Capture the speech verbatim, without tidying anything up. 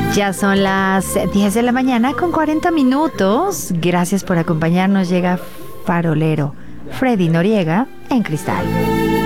Ya son las diez de la mañana con cuarenta minutos. Gracias por acompañarnos. Llega Farolero, Freddy Noriega en Cristal.